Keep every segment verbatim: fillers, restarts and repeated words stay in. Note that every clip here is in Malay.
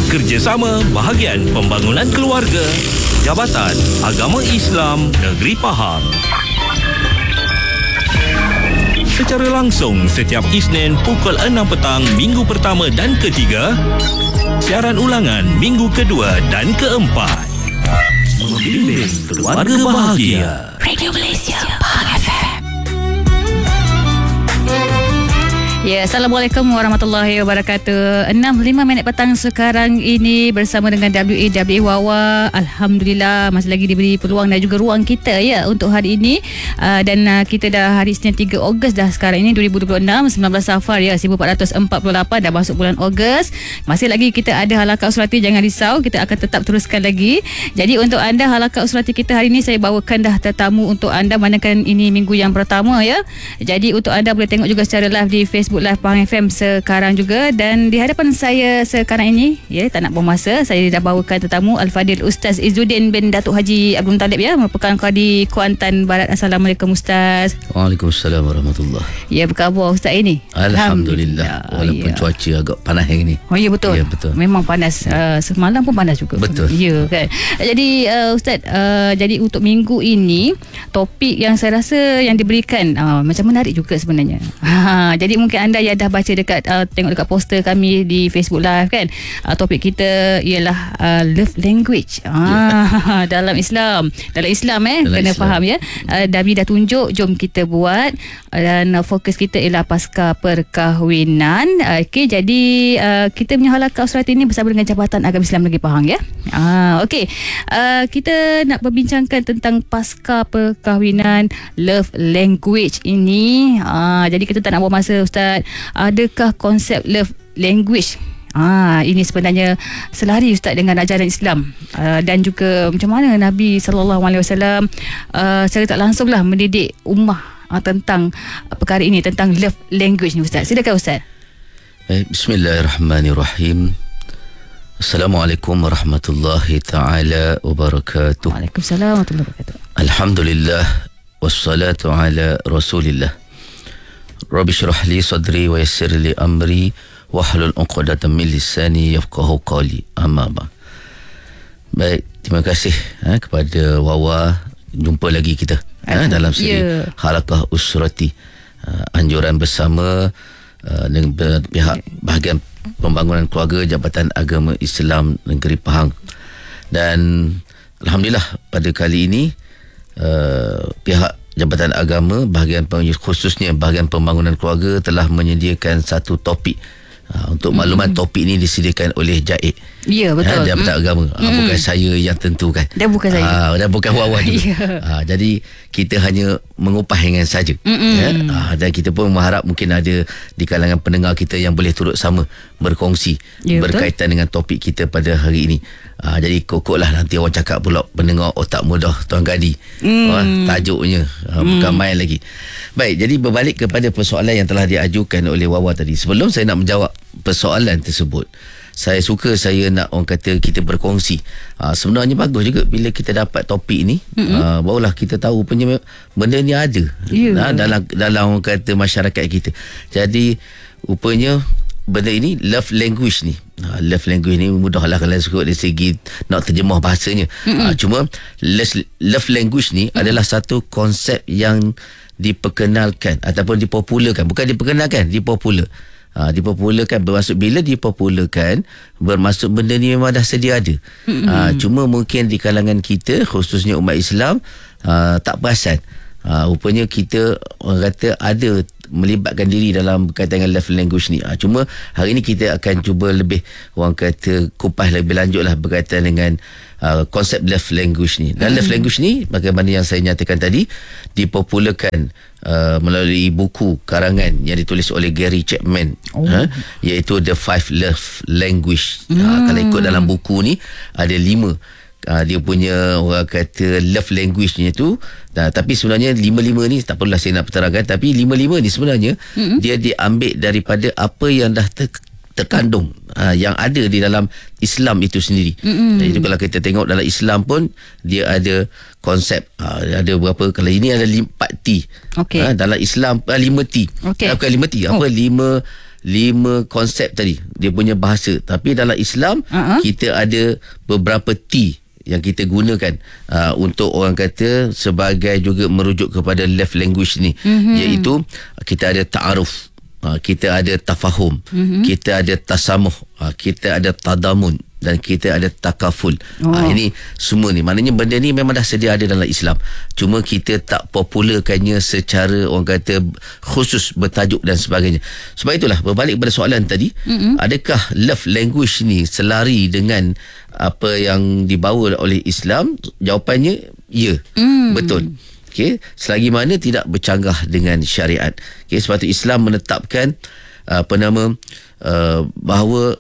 Kerjasama Bahagian Pembangunan Keluarga, Jabatan Agama Islam Negeri Pahang. Secara langsung setiap Isnin pukul enam petang minggu pertama dan ketiga. Siaran ulangan minggu kedua dan keempat. Membimbing keluarga bahagia. Radio Malaysia Pahang F M. Ya, Assalamualaikum warahmatullahi wabarakatuh. enam lima minit petang sekarang ini bersama dengan W A W A Wawa. Alhamdulillah masih lagi diberi peluang dan juga ruang kita ya untuk hari ini. Uh, dan uh, kita dah hari Isnin tiga Ogos dah sekarang ini dua ribu dua puluh enam, sembilan belas Safar ya, seribu empat ratus empat puluh lapan dah masuk bulan Ogos. Masih lagi kita ada Halaqah Usrati, jangan risau, kita akan tetap teruskan lagi. Jadi untuk anda Halaqah Usrati kita hari ini saya bawakan dah tetamu untuk anda, manakan ini minggu yang pertama ya. Jadi untuk anda boleh tengok juga secara live di Facebook Live Pahang F M sekarang juga, dan di hadapan saya sekarang ini ya, tak nak buang masa, saya dah bawakan tetamu Al-Fadil Ustaz Izzuddin bin Datuk Haji Abdul Muttalib ya, merupakan Qadi Kuantan Barat. Assalamualaikum Ustaz. Waalaikumsalam warahmatullahi. Ya, berkhabar Ustaz ini? Alhamdulillah. Walaupun ya, cuaca agak panas hari ni. Oh ya, betul. Ya, betul. Memang panas. Uh, semalam pun panas juga. Betul. Ya kan. Jadi uh, Ustaz, uh, jadi untuk minggu ini topik yang saya rasa yang diberikan uh, macam menarik juga sebenarnya. Ha, jadi mungkin anda yang dah baca dekat uh, tengok dekat poster kami di Facebook Live kan, uh, topik kita ialah uh, love language ah, ya. dalam Islam dalam Islam eh dalam kena Islam. Faham ya, uh, Nabi dah tunjuk, jom kita buat, dan uh, fokus kita ialah pasca perkahwinan. uh, okey, jadi uh, kita punya Halaqah Usrati ini bersama dengan Jabatan Agama Islam Negeri Pahang ya. ah, okey, uh, kita nak berbincangkan tentang pasca perkahwinan, love language ini. uh, jadi kita tak nak buang masa Ustaz. Adakah konsep love language Ah, ini sebenarnya selari Ustaz dengan ajaran Islam, uh, dan juga macam mana Nabi sallallahu alaihi wasallam uh, secara tak langsunglah mendidik ummah uh, tentang uh, perkara ini, tentang love language ni Ustaz. Silakan Ustaz. Bismillahirrahmanirrahim. Assalamualaikum warahmatullahi taala wabarakatuh. Waalaikumsalam warahmatullahi wabarakatuh. Alhamdulillah wassalatu ala Rasulillah. Rabbi syrah li sadri wa yassir li amri wahlul 'uqdatam min lisani yafqahu qawli. Amma ba. Baik, terima kasih ha, kepada Wawa. Jumpa lagi kita ha, dalam siri yeah. Halaqah Usrati, uh, anjuran bersama uh, dengan pihak Bahagian Pembangunan Keluarga, Jabatan Agama Islam Negeri Pahang. Dan alhamdulillah pada kali ini uh, pihak Jabatan Agama, bahagian khususnya Bahagian Pembangunan Keluarga telah menyediakan satu topik. Ha, untuk makluman, mm. topik ini disediakan oleh J A I. Ya, betul. Ha, Jabatan mm. Agama. Ha, mm. Bukan saya yang tentukan. Dan bukan saya. Ha, dan bukan Wawa juga. Yeah. Ha, jadi kita hanya mengupah dengan saja. Ya? Ha, dan kita pun mengharap mungkin ada di kalangan pendengar kita yang boleh turut sama berkongsi yeah, berkaitan betul. dengan topik kita pada hari ini. Ha, jadi kokoklah nanti orang cakap pula pendengar otak mudah Tuan Qadi. Mm. Ha, tajuknya ha, mm. bukan main lagi. Baik, jadi berbalik kepada persoalan yang telah diajukan oleh Wawa tadi. Sebelum saya nak menjawab persoalan tersebut, saya suka saya nak orang kata kita berkongsi. Ha, sebenarnya bagus juga bila kita dapat topik ni. Mm-hmm. Ha, barulah kita tahu punya benda ni ada yeah. ha, dalam dalam orang kata masyarakat kita. Jadi rupanya benda ini love language ni. Ha, love language ni mudahlah kalau sebut dari segi nak terjemah bahasanya. Mm-hmm. Ha, cuma love language ni mm-hmm. adalah satu konsep yang diperkenalkan ataupun dipopularkan, bukan diperkenalkan, dipopular. Ha, dipopularkan bermaksud bila dipopularkan bermaksud benda ni memang dah sedia ada. Mm-hmm. Ha, cuma mungkin di kalangan kita khususnya umat Islam ha, tak perasan. Ha, rupanya kita orang kata ada melibatkan diri dalam berkaitan dengan love language ni. Ha, cuma hari ni kita akan cuba lebih orang kata kupas lebih lanjut lah berkaitan dengan uh, konsep love language ni. Dan mm. love language ni bagaimana yang saya nyatakan tadi dipopularkan uh, melalui buku karangan yang ditulis oleh Gary Chapman. Oh. Ha, iaitu The Five Love Language. Mm. Ha, kalau ikut dalam buku ni ada lima. Uh, dia punya orang kata love language ni tu. Nah, tapi sebenarnya lima-lima ni tak perlulah saya nak terangkan, tapi lima-lima ni sebenarnya mm-hmm. dia diambil daripada apa yang dah ter, terkandung uh, yang ada di dalam Islam itu sendiri. Mm-hmm. Jadi kalau kita tengok dalam Islam pun dia ada konsep uh, ada berapa, kalau ini ada empat T. Okay. Uh, dalam Islam uh, lima T. Okay. Uh, bukan lima T, apa oh. lima lima konsep tadi, dia punya bahasa. Tapi dalam Islam uh-huh. kita ada beberapa T yang kita gunakan uh, untuk orang kata sebagai juga merujuk kepada love language ni, mm-hmm. iaitu kita ada ta'aruf, uh, kita ada tafahum, mm-hmm. kita ada tasamuh, uh, kita ada tadamun, dan kita ada takaful. Oh. Ha, ini semua ni, maknanya benda ni memang dah sedia ada dalam Islam. Cuma kita tak popularkannya secara orang kata khusus bertajuk dan sebagainya. Sebab itulah berbalik pada soalan tadi, mm-hmm. adakah love language ni selari dengan apa yang dibawa oleh Islam? Jawapannya ya, mm. betul. Okay, selagi mana tidak bercanggah dengan syariat. Okay, sebab itu Islam menetapkan apa nama uh, bahawa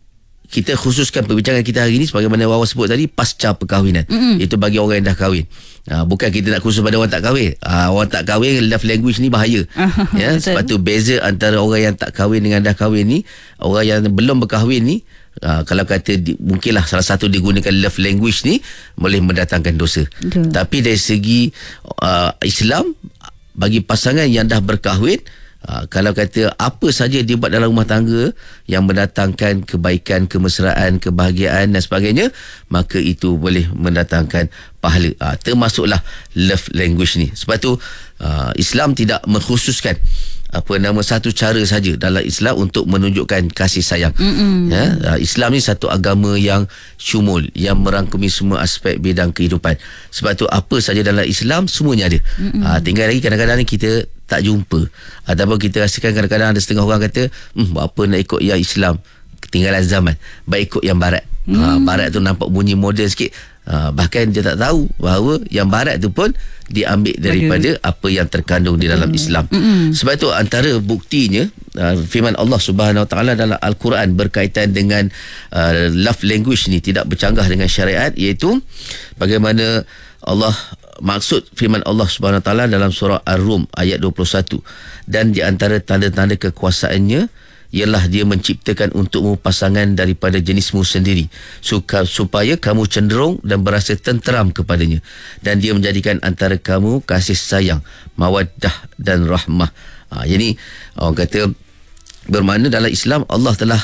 kita khususkan perbincangan kita hari ini sebagaimana Wawa sebut tadi, pasca perkahwinan. Mm-hmm. Itu bagi orang yang dah kahwin. Ha, bukan kita nak khusus pada orang tak kahwin. Ha, orang tak kahwin, love language ni bahaya. Ya, sebab tu beza antara orang yang tak kahwin dengan dah kahwin ni. Orang yang belum berkahwin ni, ha, kalau kata di, mungkinlah salah satu digunakan love language ni boleh mendatangkan dosa. Betul. Tapi dari segi uh, Islam, bagi pasangan yang dah berkahwin, Ha, kalau kata apa saja dia buat dalam rumah tangga yang mendatangkan kebaikan, kemesraan, kebahagiaan dan sebagainya, maka itu boleh mendatangkan pahala. Ha, termasuklah love language ni. Sebab tu uh, Islam tidak mengkhususkan apa nama satu cara saja dalam Islam untuk menunjukkan kasih sayang. Ya, Islam ni satu agama yang syumul, yang merangkumi semua aspek bidang kehidupan. Sebab tu apa saja dalam Islam semuanya ada. Ha, tinggal lagi kadang-kadang ni kita tak jumpa, ataupun kita rasakan kadang-kadang ada setengah orang kata, hmm, buat apa nak ikut yang Islam, ketinggalan zaman, baik ikut yang barat. hmm. ha, Barat tu nampak bunyi moden sikit. Ha, bahkan dia tak tahu bahawa yang barat tu pun diambil daripada Aduh. apa yang terkandung di dalam Islam. Mm-hmm. Sebab itu antara buktinya uh, firman Allah Subhanahu Wa Taala dalam Al-Quran berkaitan dengan uh, love language ni tidak bercanggah dengan syariat, iaitu bagaimana Allah maksud firman Allah Subhanahu Wa Taala dalam surah Ar-Rum ayat dua puluh satu, dan di antara tanda-tanda kekuasaannya ialah dia menciptakan untukmu pasangan daripada jenismu sendiri, suka, supaya kamu cenderung dan berasa tenteram kepadanya, dan dia menjadikan antara kamu kasih sayang, mawaddah dan rahmah. Ha, jadi orang kata bermakna dalam Islam Allah telah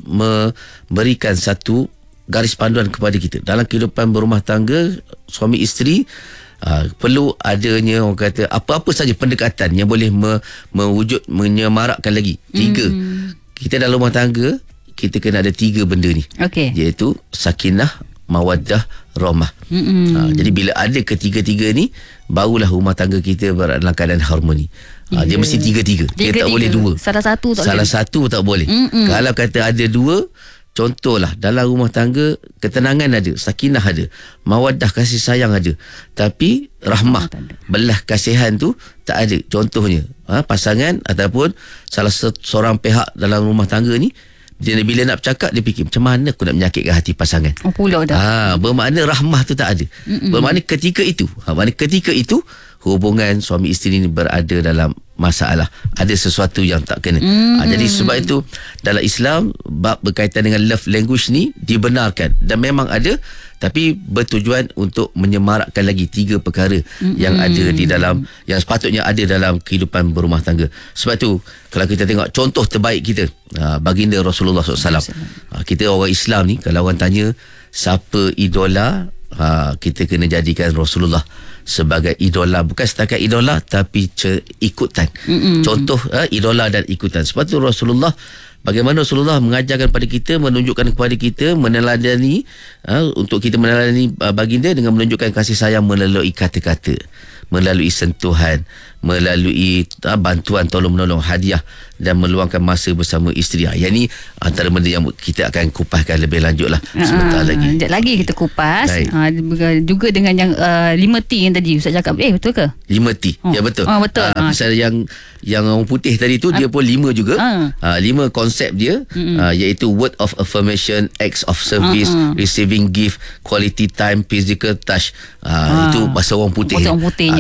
memberikan satu garis panduan kepada kita dalam kehidupan berumah tangga suami isteri. Uh, perlu adanya orang kata apa-apa saja pendekatan yang boleh me, mewujud menyemarakkan lagi tiga. Mm. Kita dalam rumah tangga kita kena ada tiga benda ni, okay. iaitu sakinah, mawaddah, rahmah. Uh, jadi bila ada ketiga-tiga ni, barulah rumah tangga kita berada dalam keadaan harmoni. Uh, dia mesti tiga-tiga. Dia tak boleh dua. Salah satu tak Salah boleh. satu tak boleh. Mm-mm. Kalau kata ada dua, contohlah dalam rumah tangga ketenangan ada, sakinah ada, mawaddah kasih sayang ada, tapi rahmah, belah kasihan tu tak ada. Contohnya ha, pasangan ataupun salah seorang pihak dalam rumah tangga ni, dia bila nak bercakap dia fikir macam mana aku nak menyakitkan hati pasangan. Oh pula dah. Ha, bermakna rahmah tu tak ada. Mm-mm. Bermakna ketika itu, ha, makna ketika itu hubungan suami isteri ni berada dalam masalah, ada sesuatu yang tak kena. Mm-hmm. Ha, jadi sebab itu dalam Islam bab berkaitan dengan love language ni dibenarkan dan memang ada, tapi bertujuan untuk menyemarakkan lagi tiga perkara mm-hmm. yang ada di dalam, yang sepatutnya ada dalam kehidupan berumah tangga. Sebab tu kalau kita tengok contoh terbaik kita, ha, baginda Rasulullah sallallahu alaihi wasallam. Ha, kita orang Islam ni kalau orang tanya siapa idola, ha, kita kena jadikan Rasulullah sebagai idola, bukan setakat idola tapi ce- ikutan. Mm-mm. Contoh ha, idola dan ikutan. Sebab tu Rasulullah, bagaimana Rasulullah mengajarkan pada kita, menunjukkan kepada kita, meneladani ha, untuk kita meneladani uh, baginda dengan menunjukkan kasih sayang melalui kata-kata, melalui sentuhan, melalui uh, bantuan tolong-menolong, hadiah dan meluangkan masa bersama isteri. Yang ini antara benda yang kita akan kupaskan lebih lanjut lah sebentar ha, lagi. Sekejap lagi kita kupas. Ha, juga dengan yang uh, lima T yang tadi Ustaz cakap. Eh betul ke? lima T. Oh. Ya betul. Oh, betul. Ha, ha. yang yang orang putih tadi tu ha. dia pun lima juga. Ha. Ha, lima konsep dia, ha, iaitu word of affirmation, acts of service, ha. receiving gift, quality time, physical touch. Ha, ha. Itu bahasa orang putih. Bahasa orang putihnya.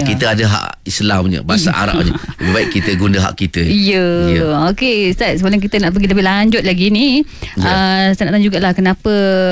Ha, kita ada hak Islamnya, bahasa Arabnya. Lebih baik kita guna hak kita. Ya. Yeah. Okey, Ustaz, sebelum kita nak pergi lebih lanjut lagi ni, yeah. uh, saya nak tanya jugalah kenapa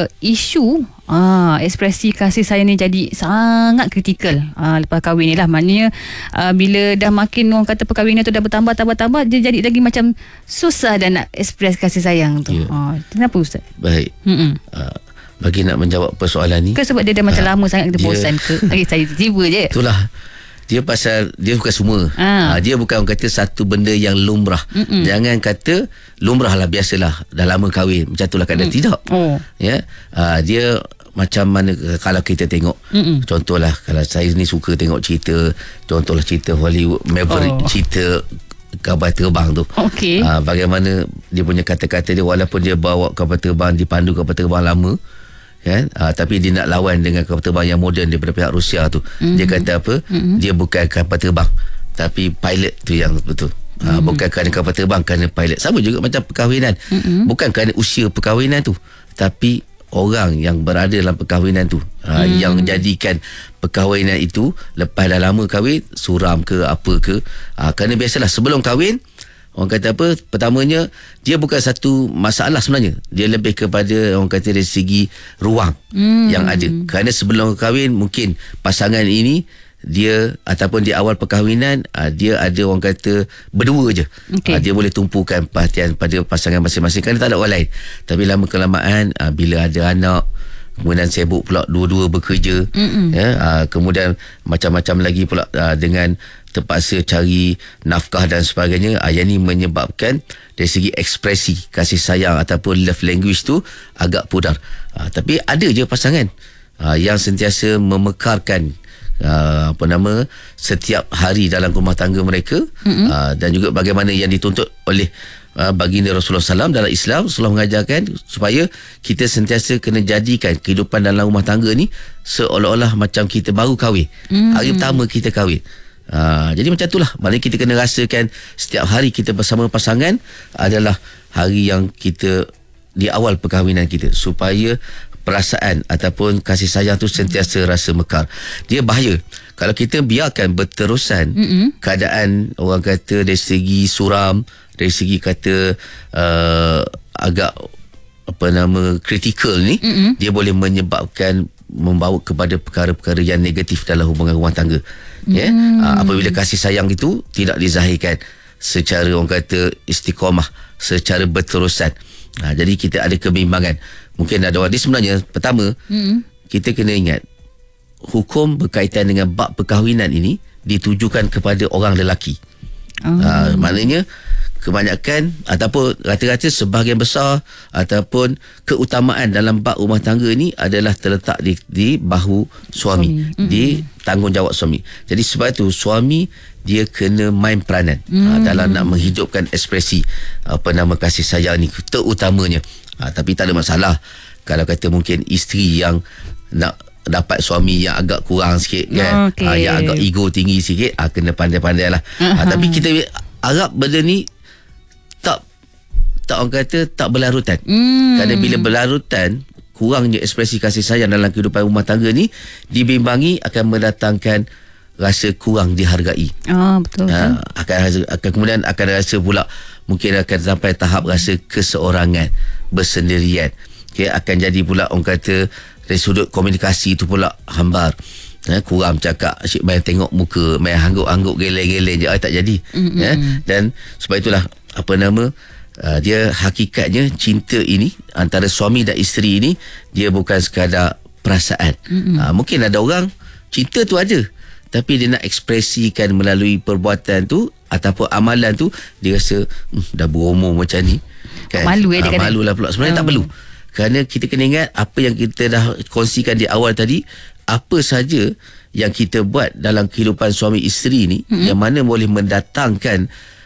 isu Ah, ekspresi kasih sayang ni jadi sangat kritikal ah, lepas kahwin ni lah. Maknanya ah, bila dah makin orang kata perkahwinan tu dah bertambah tambah tambah, dia jadi lagi macam susah dah nak ekspres kasih sayang tu. Yeah. Ah, kenapa Ustaz? Baik. Uh, bagi nak menjawab persoalan ni, ke sebab dia dah macam uh, lama sangat kita dia, bosan ke? Okay, saya tiba je. Itulah. Dia pasal dia bukan semua. Ah. Ha, dia bukan orang kata satu benda yang lumrah. Mm-mm. Jangan kata lumrah lah, biasalah dah lama kahwin macam itulah kadang mm. tidak. Oh. Ya. Ha, dia macam mana kalau kita tengok, Mm-mm. contohlah kalau saya ni suka tengok cerita, contohlah cerita Hollywood Maverick, oh. cerita kapal terbang tu. Okay. Ha, bagaimana dia punya kata-kata dia, walaupun dia bawa kapal terbang, dipandu kapal terbang lama kan, ha, tapi dia nak lawan dengan kapal terbang yang moden daripada pihak Rusia tu. Mm-hmm. Dia kata apa? Mm-hmm. Dia bukan kapal terbang, tapi pilot tu yang betul. Ha, mm-hmm. Bukan kerana kapal terbang, kerana pilot. Sama juga macam perkahwinan. Mm-hmm. Bukan kerana usia perkahwinan tu, tapi orang yang berada dalam perkahwinan tu, ha, hmm. yang jadikan perkahwinan itu lepas dah lama kahwin suram ke apa ke, ha, kerana biasalah sebelum kahwin orang kata apa, pertamanya dia bukan satu masalah sebenarnya, dia lebih kepada orang kata dari segi ruang hmm. yang ada. Kerana sebelum kahwin mungkin pasangan ini dia ataupun di awal perkahwinan uh, dia ada orang kata berdua je. Okay. Uh, dia boleh tumpukan perhatian pada pasangan masing-masing kerana tak ada orang lain. Tapi lama kelamaan uh, bila ada anak, kemudian sibuk pula dua-dua bekerja, ya, uh, kemudian macam-macam lagi pula uh, dengan terpaksa cari nafkah dan sebagainya, uh, yang ini menyebabkan dari segi ekspresi kasih sayang ataupun love language tu agak pudar. Uh, tapi ada je pasangan uh, yang sentiasa memekarkan Uh, apa nama setiap hari dalam rumah tangga mereka, mm-hmm. uh, dan juga bagaimana yang dituntut oleh uh, baginda Rasulullah sallallahu alaihi wasallam dalam Islam. Rasulullah mengajarkan supaya kita sentiasa kena jadikan kehidupan dalam rumah tangga ni seolah-olah macam kita baru kahwin, mm-hmm. hari pertama kita kahwin. Uh, jadi macam itulah, maknanya kita kena rasakan setiap hari kita bersama pasangan adalah hari yang kita di awal perkahwinan kita, supaya perasaan ataupun kasih sayang tu sentiasa rasa mekar. Dia bahaya kalau kita biarkan berterusan, mm-hmm. keadaan orang kata dari segi suram, dari segi kata uh, agak apa nama kritikal ni, mm-hmm. dia boleh menyebabkan membawa kepada perkara-perkara yang negatif dalam hubungan rumah tangga. Mm. Ya, uh, apabila kasih sayang itu tidak dizahirkan secara orang kata istiqamah, secara berterusan. Ha, jadi kita ada kebimbangan. Mungkin ada orang, dia sebenarnya pertama, mm. kita kena ingat hukum berkaitan dengan bab perkahwinan ini ditujukan kepada orang lelaki. Oh. Ha, maknanya kebanyakan ataupun rata-rata sebahagian besar ataupun keutamaan dalam bab rumah tangga ini adalah terletak di, di bahu suami, suami. Di tanggungjawab suami. Jadi sebab itu suami dia kena main peranan mm. ha, dalam nak menghidupkan ekspresi apa nama kasih sayang ni terutamanya. Ha, tapi tak ada masalah kalau kata mungkin isteri yang nak dapat suami yang agak kurang sikit kan, okay. ha, yang agak ego tinggi sikit, ha, kena pandai-pandai lah. Uh-huh. Ha, tapi kita harap benda ni tak tak orang kata tak berlarutan. Mm. Kerana bila berlarutan, kurangnya ekspresi kasih sayang dalam kehidupan rumah tangga ni dibimbangi akan mendatangkan rasa kurang dihargai. Ah, betul. Ha, akan, akan kemudian akan rasa pula mungkin akan sampai tahap rasa keseorangan, bersendirian. Okay, akan jadi pula orang kata dari sudut komunikasi tu pula hambar. Ha, kurang bercakap, asyik main tengok muka, main hangguk-hangguk geleng-geleng je, ay, tak jadi. Mm-hmm. Ya, dan sebab itulah apa nama uh, dia hakikatnya cinta ini antara suami dan isteri ini dia bukan sekadar perasaan. Mm-hmm. Ha, mungkin ada orang cinta tu ada, tapi dia nak ekspresikan melalui perbuatan tu ataupun amalan tu, dia rasa hm, dah berumur macam ni kan? Malu eh, dia ha, malu lah pula. Sebenarnya hmm. tak perlu. Kerana kita kena ingat apa yang kita dah kongsikan di awal tadi, apa saja yang kita buat dalam kehidupan suami isteri ni, hmm. yang mana boleh mendatangkan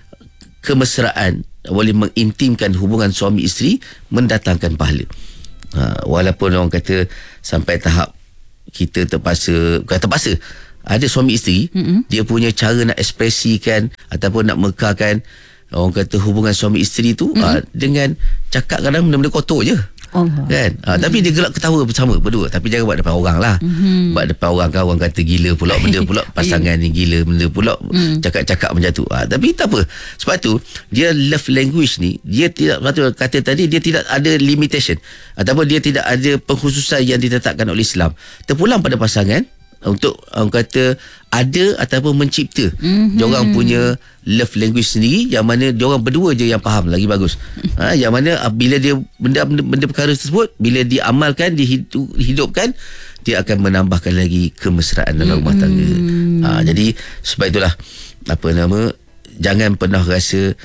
kemesraan, boleh mengintimkan hubungan suami isteri, mendatangkan pahala. Ha, walaupun orang kata sampai tahap kita terpaksa, bukan terpaksa, ada suami isteri, mm-hmm. dia punya cara nak ekspresikan ataupun nak mekarkan orang kata hubungan suami isteri tu, mm-hmm. uh, dengan cakap kadang benda-benda kotor je. Oh. Kan? Ha, tapi dia gelak ketawa bersama berdua. Tapi jangan buat depan orang lah. Mm-hmm. Buat depan orang kan orang kata gila pula benda pula. Pasangan ni gila benda pula. Mm. Cakap-cakap macam tu. Ha, tapi tak apa. Sebab tu dia love language ni dia tidak, sebab tu kata tadi dia tidak ada limitation ataupun dia tidak ada pengkhususan yang ditetapkan oleh Islam. Terpulang pada pasangan untuk orang kata ada ataupun mencipta mm-hmm. diorang punya love language sendiri yang mana diorang berdua je yang faham lagi bagus. Ha, yang mana bila dia benda, benda benda perkara tersebut bila diamalkan dihidup, dihidupkan dia akan menambahkan lagi kemesraan dalam rumah tangga. Ha, jadi sebab itulah apa nama jangan pernah rasa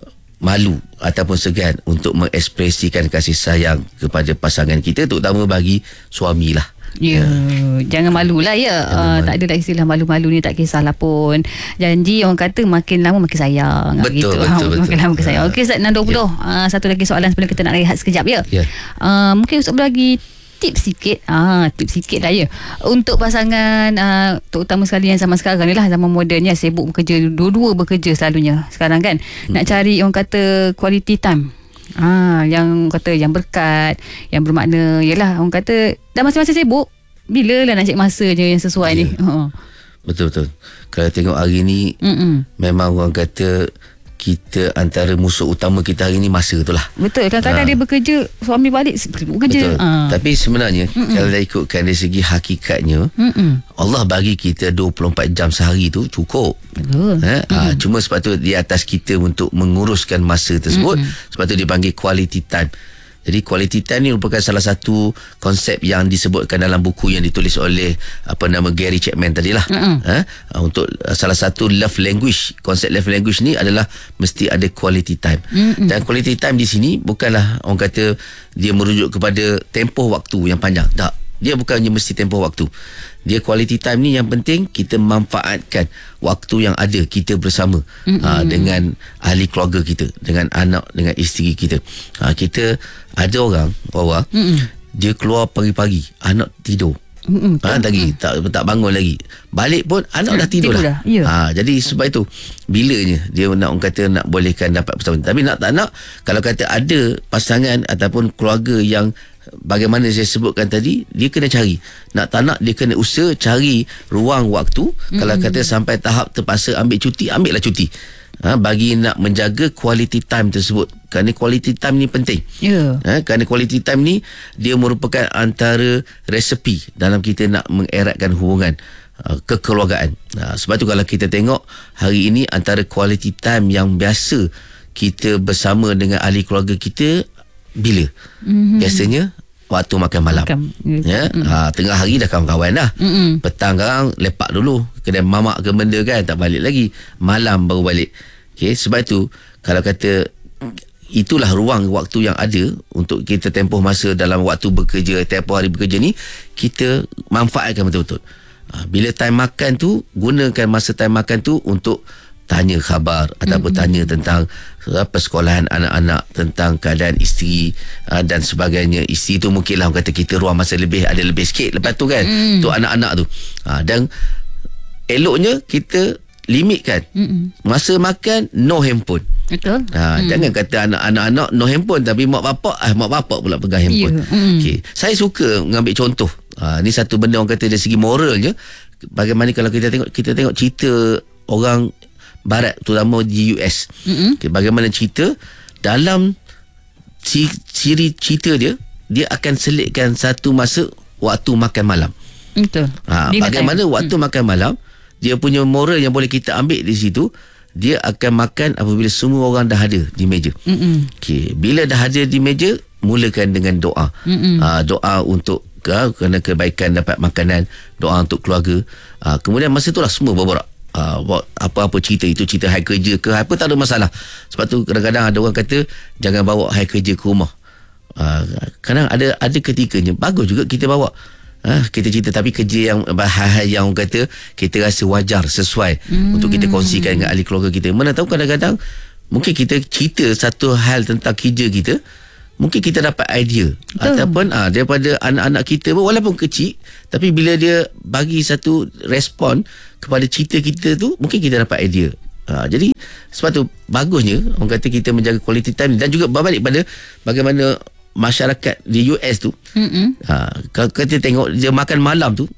malu ataupun segan untuk mengekspresikan kasih sayang kepada pasangan kita, terutama bagi suami lah. Ya, yeah. Jangan malulah ya. Uh, tak ada istilah malu-malu ni, tak kisahlah pun. Janji orang kata makin lama makin sayang. Betul, gitu. betul, ha, betul. Makin lama makin sayang. Okey Ustaz, enam dua puluh. Yeah. Uh, satu lagi soalan sebelum kita nak rehat sekejap ya. Yeah. Uh, mungkin Ustaz bagi tips sikit. Ah, tips sikit lah ya. Untuk pasangan uh, terutama sekali yang zaman sekarang ni lah, zaman modernnya sibuk bekerja, dua-dua bekerja selalunya sekarang kan. Hmm. Nak cari orang kata quality time. Ah, yang kata yang berkat, yang bermakna, yalah orang kata dah masing-masing sibuk, bila lah nak cek masa je yang sesuai yeah. ni. Uh-huh. Betul-betul. Kalau tengok hari ni Mm-mm. memang orang kata kita antara musuh utama kita hari ni masa tu lah. Betul. Kadang-kadang ha. dia bekerja, suami balik bekerja. Betul. Ha. Tapi sebenarnya Mm-mm. kalau dah ikutkan dari segi hakikatnya, Mm-mm. Allah bagi kita dua puluh empat jam sehari tu cukup. Betul. Ha? Ha. Cuma sebab tu di atas kita untuk menguruskan masa tersebut. Mm-mm. Sebab tu dipanggil quality time. Jadi quality time ni merupakan salah satu konsep yang disebutkan dalam buku yang ditulis oleh apa nama Gary Chapman tadilah. Ha? Untuk salah satu love language, konsep love language ni adalah mesti ada quality time. Mm-mm. Dan quality time di sini bukanlah orang kata dia merujuk kepada tempoh waktu yang panjang. Tak. Dia bukannya mesti tempoh waktu. Dia quality time ni yang penting kita manfaatkan waktu yang ada kita bersama ha, dengan ahli keluarga kita, dengan anak, dengan isteri kita. Ha, kita ada orang bawa dia keluar pagi-pagi, anak tidur. Ha, lagi tak tak bangun lagi. Balik pun anak dah tidur, tidur dah. dah. Ya. Ha, jadi sebab itu bilanya dia nak orang kata nak bolehkan dapat persamaan. Tapi nak tak nak, kalau kata ada pasangan ataupun keluarga yang bagaimana saya sebutkan tadi, dia kena cari. Nak tak nak dia kena usaha cari ruang waktu. Mm-hmm. Kalau kata sampai tahap terpaksa ambil cuti, ambil lah cuti. Ha, bagi nak menjaga quality time tersebut. Kerana quality time ni penting. Yeah. Ha, kerana quality time ni dia merupakan antara resepi dalam kita nak mengeratkan hubungan uh, kekeluargaan. Ha, sebab tu kalau kita tengok hari ini antara quality time yang biasa kita bersama dengan ahli keluarga kita bila? Mm-hmm. Biasanya waktu makan malam. Makan. Ya, mm. ha, tengah hari dah kawan-kawan dah. Mm-mm. Petang sekarang lepak dulu. Kedai mamak ke benda kan, tak balik lagi. Malam baru balik. Okey, sebab itu kalau kata itulah ruang waktu yang ada untuk kita tempoh masa dalam waktu bekerja, tempoh hari bekerja ni kita manfaatkan betul-betul. Ha, bila time makan tu, gunakan masa time makan tu untuk tanya khabar ataupun mm-hmm. tanya tentang uh, persekolahan anak-anak, tentang keadaan isteri uh, dan sebagainya. Isteri tu mungkinlah orang kata kita ruang masa lebih, ada lebih sikit lepas tu kan, mm. untuk anak-anak tu. Uh, dan eloknya kita limitkan mm-hmm. masa makan no handphone. Betul. Ha, mm. Jangan kata anak-anak no handphone tapi mak bapak ah mak bapak pula pegang handphone. Yeah. Mm. Okey, saya suka mengambil contoh. Ha, ni satu benda orang kata dari segi moralnya. Bagaimana kalau kita tengok kita tengok cerita orang Barat, terutama di U S. Mm-hmm. Okay, bagaimana cerita dalam ciri cerita dia, dia akan selitkan satu masa waktu makan malam. Betul. Ha, bagaimana time. waktu mm. makan malam, dia punya moral yang boleh kita ambil di situ, dia akan makan apabila semua orang dah ada di meja. Mm-hmm. Okay, bila dah ada di meja, mulakan dengan doa. Mm-hmm. Ha, doa untuk ha, kerana kebaikan dapat makanan, doa untuk keluarga. Ha, kemudian masa itulah semua berborak. Uh, apa-apa cerita, itu cerita hari kerja ke apa, tak ada masalah. Sebab tu kadang-kadang ada orang kata jangan bawa hari kerja ke rumah. Uh, kadang ada ada ketikanya bagus juga kita bawa. Uh, kita cerita tapi kerja yang hal-hal yang orang kata kita rasa wajar, sesuai hmm. untuk kita kongsikan dengan ahli keluarga kita. Mana tahu kadang-kadang mungkin kita cerita satu hal tentang kerja kita, mungkin kita dapat idea. Betul. Ataupun ah, daripada anak-anak kita pun, walaupun kecil, tapi bila dia bagi satu respon kepada cerita kita tu, mungkin kita dapat idea. Ha, jadi sebab tu bagusnya orang kata kita menjaga quality time dan juga berbalik pada bagaimana masyarakat di U S tu, ha, kalau kita tengok dia makan malam tu,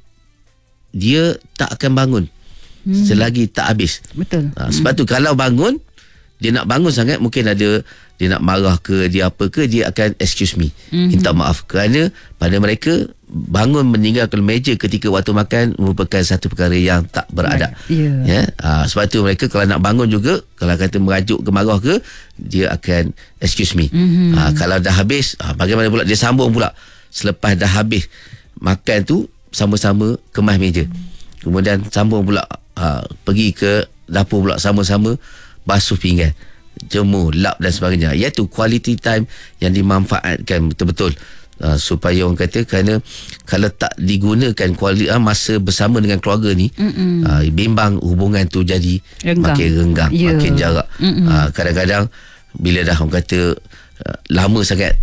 dia tak akan bangun hmm. selagi tak habis. Betul. Ha, sebab hmm. tu kalau bangun, dia nak bangun sangat, mungkin ada dia nak marah ke, dia apa ke, dia akan excuse me, mm-hmm. minta maaf. Kerana pada mereka, bangun meninggalkan meja ketika waktu makan merupakan satu perkara yang tak beradab. Yeah. Ya? Ha, sebab tu mereka kalau nak bangun juga, kalau kata merajuk ke marah ke, dia akan excuse me. Mm-hmm. Ha, kalau dah habis, ha, bagaimana pula dia sambung pula selepas dah habis makan tu, sama-sama kemas meja. Kemudian sambung pula ha, pergi ke dapur pula sama-sama basuh pinggan, jemur, lap dan sebagainya. Iaitu quality time yang dimanfaatkan betul-betul, uh, supaya orang kata, kerana kalau tak digunakan kualiti, uh, masa bersama dengan keluarga ni, uh, bimbang hubungan tu jadi renggang. makin renggang, yeah. makin jarak. uh, kadang-kadang bila dah orang kata uh, lama sangat,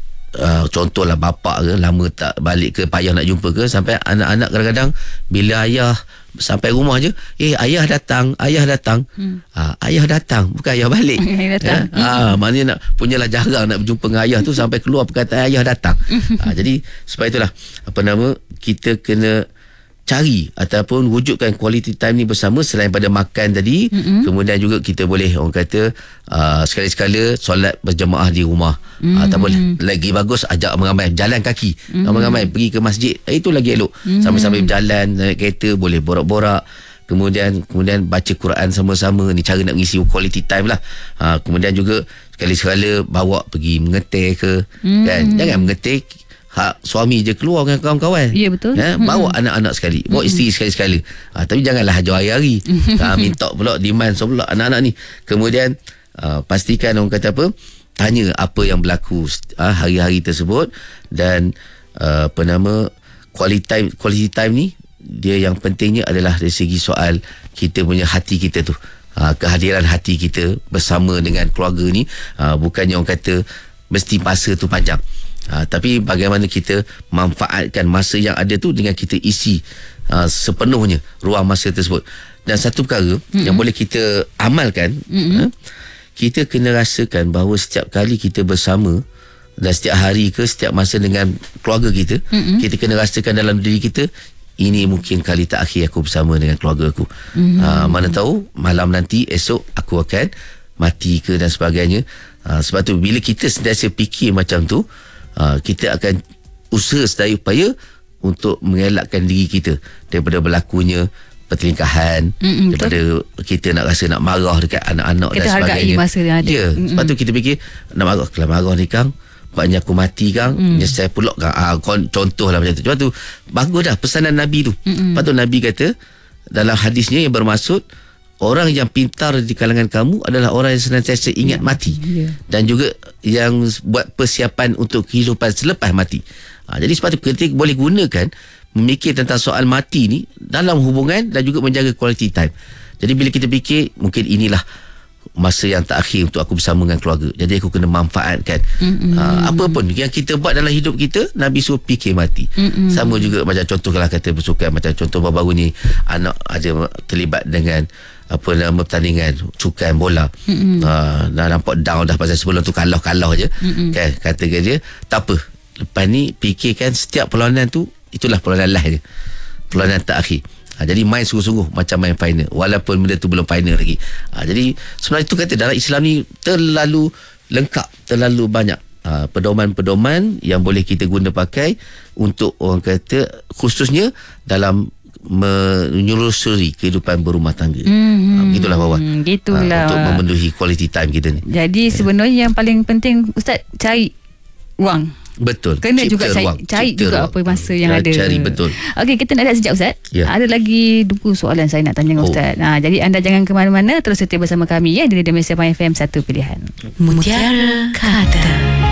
uh, contohlah bapa ke lama tak balik ke, payah nak jumpa ke, sampai anak-anak kadang-kadang bila ayah sampai rumah je, eh ayah datang, ayah datang. Hmm. Ha, ayah datang, bukan ayah balik. Ayah datang. Ya? Ha, maknanya nak punyalah jarang nak berjumpa dengan ayah tu sampai keluar perkataan ayah datang. Ha, jadi sebab itulah apa nama, kita kena cari ataupun wujudkan quality time ni bersama selain pada makan tadi. Mm-hmm. Kemudian juga kita boleh orang kata uh, sekali-sekala solat berjemaah di rumah. Mm-hmm. Ataupun lagi bagus ajak ramai jalan kaki. Mm-hmm. Ramai-ramai pergi ke masjid. Itu lagi elok. Mm-hmm. Sambil-sambil berjalan naik kereta boleh borak-borak. Kemudian kemudian baca Quran sama-sama. Ni cara nak mengisi quality time lah. Ha, kemudian juga sekali-sekala bawa pergi mengetih ke. Mm-hmm. Kan? Jangan mengetih hak suami je keluar dengan kawan-kawan. Ya, betul. Ha, bawa hmm. anak-anak sekali, bawa hmm. isteri sekali-sekala. Ha, tapi janganlah hajar hari-hari. ha, minta pula demand so pula anak-anak ni. Kemudian uh, pastikan orang kata apa, tanya apa yang berlaku uh, hari-hari tersebut. Dan uh, apa nama, quality time, quality time ni dia yang pentingnya adalah dari segi soal kita punya hati kita tu. Uh, kehadiran hati kita bersama dengan keluarga ni, uh, bukannya orang kata mesti masa tu panjang. Ha, tapi bagaimana kita manfaatkan masa yang ada tu dengan kita isi uh, sepenuhnya ruang masa tersebut. Dan satu perkara mm-hmm. yang boleh kita amalkan, mm-hmm. uh, kita kena rasakan bahawa setiap kali kita bersama, dan setiap hari ke setiap masa dengan keluarga kita, mm-hmm. kita kena rasakan dalam diri kita, ini mungkin kali terakhir aku bersama dengan keluarga aku. Mm-hmm. uh, mana tahu malam nanti, esok aku akan mati ke dan sebagainya. uh, sebab tu bila kita sentiasa fikir macam tu, Uh, kita akan usaha sedaya upaya untuk mengelakkan diri kita daripada berlakunya pertelingkahan, mm-mm, daripada betul. Kita nak rasa nak marah dekat anak-anak kita dan sebagainya. Kita hargai masa yang ada. Ya, sebab tu kita fikir nak marah, kalau marah ni Kang, buatnya aku mati Kang, mm. nyesal pulak Kang. Ah, contohlah macam tu. Sebab tu bagus dah pesanan Nabi tu. Mm-mm. Lepas tu Nabi kata dalam hadisnya yang bermaksud, orang yang pintar di kalangan kamu adalah orang yang senantiasa ingat yeah. mati. Yeah. Dan juga yang buat persiapan untuk kehidupan selepas mati. Ha, jadi sebab tu kita boleh gunakan memikir tentang soal mati ni dalam hubungan dan juga menjaga quality time. Jadi bila kita fikir, mungkin inilah masa yang terakhir untuk aku bersama dengan keluarga. Jadi aku kena manfaatkan. Ha, apa pun yang kita buat dalam hidup kita, Nabi suruh fikir mati. Mm-mm. Sama juga macam contoh kalau kata bersukan, macam contoh baru-baru ni anak ada terlibat dengan apa nama pertandingan sukan bola. Mm-hmm. Uh, dah nampak down dah pasal sebelum tu kalah-kalah je. Mm-hmm. Kan, kata dia tak apa, lepas ni fikirkan setiap perlawanan tu itulah perlawanan last je, perlawanan terakhir. Ha, jadi main sungguh-sungguh macam main final, walaupun benda tu belum final lagi. Ha, jadi sebenarnya itu kata dalam Islam ni terlalu lengkap, terlalu banyak uh, pedoman-pedoman yang boleh kita guna pakai untuk orang kata khususnya dalam menyusuri kehidupan berumah tangga. Mm-hmm. Ha, begitulah Wawan. Gitulah. Ha, untuk memenuhi quality time kita ni. Jadi sebenarnya yang paling penting Ustaz, cari ruang. Betul. Kena Cipta juga cari, ruang. cari Cipta juga ruang. apa masa yang Cari, ada. Cari betul. Okey, kita nak lihat sekejap Ustaz. Ya. Ada lagi dua soalan saya nak tanya dengan oh. Ustaz. Ha, jadi anda jangan ke mana-mana, terus setia bersama kami ya di Radio Malaysia F M, satu pilihan. Mutiara Kata.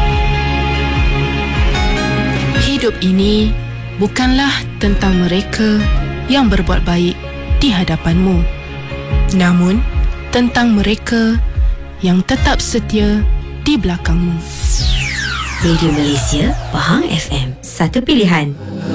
Hidup ini bukanlah tentang mereka yang berbuat baik di hadapanmu, namun tentang mereka yang tetap setia di belakangmu. Radio Malaysia Pahang F M, satu pilihan.